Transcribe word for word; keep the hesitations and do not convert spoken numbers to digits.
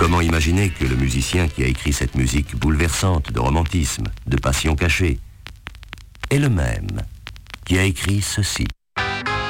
Comment imaginer que le musicien qui a écrit cette musique bouleversante de romantisme, de passion cachée, est le même qui a écrit ceci ?